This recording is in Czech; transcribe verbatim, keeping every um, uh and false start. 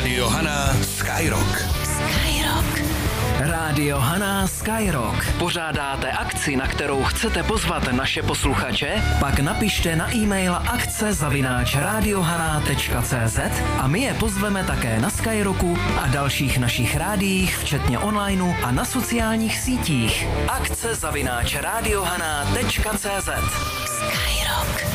Rádio Hana Skyrock. Skyrock. Rádio Hana Skyrock. Pořádáte akci, na kterou chcete pozvat naše posluchače? Pak napište na e-mail akce zavináč radiohana tečka cé zet a my je pozveme také na Skyrocku a dalších našich rádiích, včetně onlineu a na sociálních sítích. Akce zavináč radiohana tečka cé zet. Skyrock.